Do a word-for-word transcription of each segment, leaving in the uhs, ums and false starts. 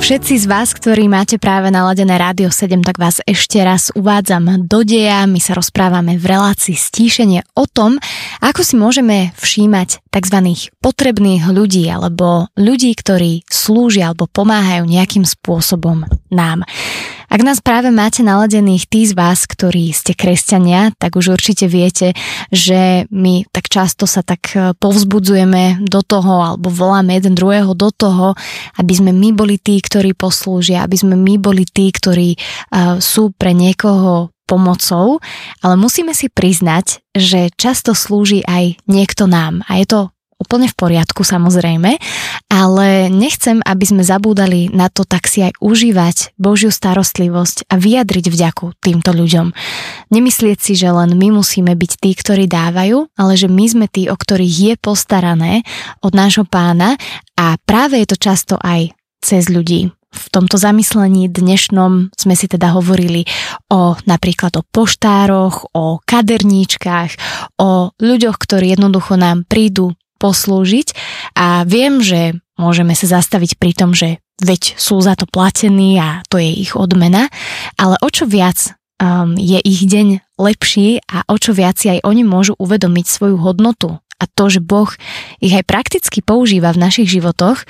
Všetci z vás, ktorí máte práve naladené Rádio sedem, tak vás ešte raz uvádzam do deja. My sa rozprávame v relácii Stíšenie o tom, ako si môžeme všímať tzv. Potrebných ľudí alebo ľudí, ktorí slúžia alebo pomáhajú nejakým spôsobom nám. Ak nás práve máte naladených tí z vás, ktorí ste kresťania, tak už určite viete, že my tak často sa tak povzbudzujeme do toho alebo voláme jeden druhého do toho, aby sme my boli tí, ktorí poslúžia, aby sme my boli tí, ktorí uh, sú pre niekoho pomocou, ale musíme si priznať, že často slúži aj niekto nám a je to úplne v poriadku, samozrejme, ale nechcem, aby sme zabúdali na to tak si aj užívať Božiu starostlivosť a vyjadriť vďaku týmto ľuďom. Nemyslieť si, že len my musíme byť tí, ktorí dávajú, ale že my sme tí, o ktorých je postarané od nášho Pána a práve je to často aj cez ľudí. V tomto zamyslení dnešnom sme si teda hovorili o napríklad o poštároch, o kaderníčkach, o ľuďoch, ktorí jednoducho nám prídu poslúžiť a viem, že môžeme sa zastaviť pri tom, že veď sú za to platení a to je ich odmena, ale o čo viac um, je ich deň lepší a o čo viac si aj oni môžu uvedomiť svoju hodnotu a to, že Boh ich aj prakticky používa v našich životoch,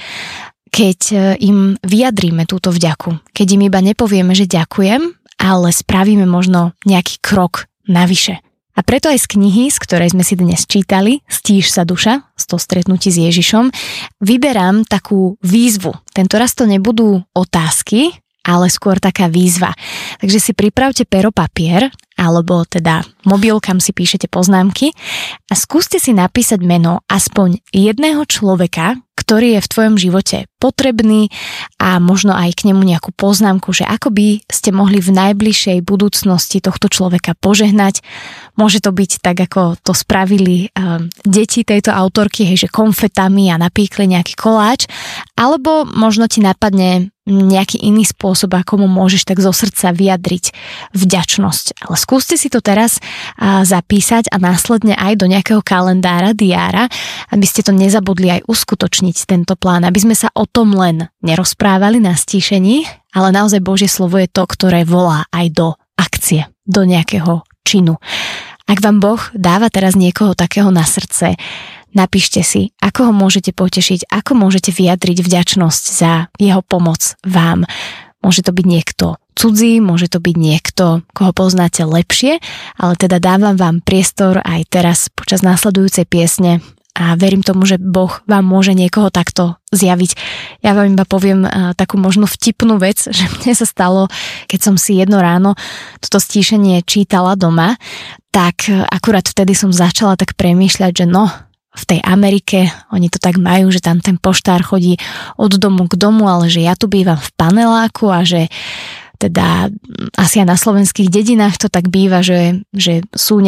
keď im vyjadríme túto vďaku. Keď im iba nepovieme, že ďakujem, ale spravíme možno nejaký krok navyše. A preto aj z knihy, z ktorej sme si dnes čítali, Stíš sa duša, z toho stretnutí s Ježišom, vyberám takú výzvu. Tentoraz to nebudú otázky, ale skôr taká výzva. Takže si pripravte pero, papier, alebo teda mobil, kam si píšete poznámky a skúste si napísať meno aspoň jedného človeka, ktorý je v tvojom živote potrebný a možno aj k nemu nejakú poznámku, že ako by ste mohli v najbližšej budúcnosti tohto človeka požehnať. Môže to byť tak, ako to spravili um, deti tejto autorky, hej, že konfetami a napíkli nejaký koláč, alebo možno ti napadne nejaký iný spôsob, ako mu môžeš tak zo srdca vyjadriť vďačnosť. Ale skúste si to teraz uh, zapísať a následne aj do nejakého kalendára, diára, aby ste to nezabudli aj uskutočniť tento plán, aby sme sa o tom len nerozprávali na stíšení, ale naozaj Božie slovo je to, ktoré volá aj do akcie, do nejakého činu. Ak vám Boh dáva teraz niekoho takého na srdce, napíšte si, ako ho môžete potešiť, ako môžete vyjadriť vďačnosť za jeho pomoc vám. Môže to byť niekto cudzí, môže to byť niekto, koho poznáte lepšie, ale teda dávam vám priestor aj teraz počas následujúcej piesne a verím tomu, že Boh vám môže niekoho takto zjaviť. Ja vám iba poviem uh, takú možno vtipnú vec, že mne sa stalo, keď som si jedno ráno toto stíšenie čítala doma, tak uh, akurát vtedy som začala tak premýšľať, že no, v tej Amerike, oni to tak majú, že tam ten poštár chodí od domu k domu, ale že ja tu bývam v paneláku a že teda asi aj na slovenských dedinách to tak býva, že, že sú